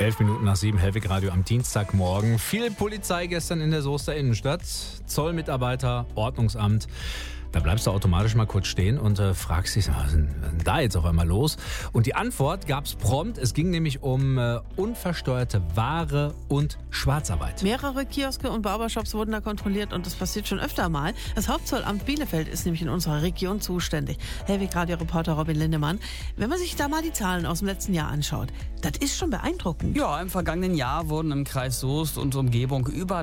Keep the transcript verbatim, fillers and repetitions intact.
Elf Minuten nach sieben, Hellwig Radio am Dienstagmorgen. Viel Polizei gestern in der Soester Innenstadt. Zollmitarbeiter, Ordnungsamt. Da bleibst du automatisch mal kurz stehen und äh, fragst dich, was ist denn da jetzt auf einmal los? Und die Antwort gab's prompt. Es ging nämlich um äh, unversteuerte Ware und Schwarzarbeit. Mehrere Kioske und Barbershops wurden da kontrolliert und das passiert schon öfter mal. Das Hauptzollamt Bielefeld ist nämlich in unserer Region zuständig. Hellwig Radio-Reporter Robin Lindemann. Wenn man sich da mal die Zahlen aus dem letzten Jahr anschaut, das ist schon beeindruckend. Ja, im vergangenen Jahr wurden im Kreis Soest und Umgebung über